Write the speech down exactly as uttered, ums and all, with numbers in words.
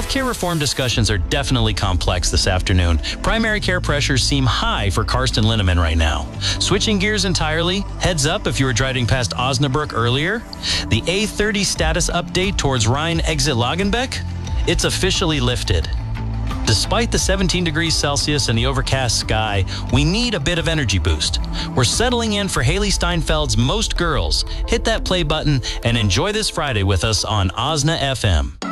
Healthcare reform discussions are definitely complex this afternoon. Primary care pressures seem high for Karsten Linneman right now. Switching gears entirely, heads up if you were driving past Osnabrück earlier. The A thirty status update towards Rhein exit Lagenbeck, it's officially lifted. Despite the seventeen degrees Celsius and the overcast sky, we need a bit of energy boost. We're settling in for Haley Steinfeld's Most Girls. Hit that play button and enjoy this Friday with us on Osna F M.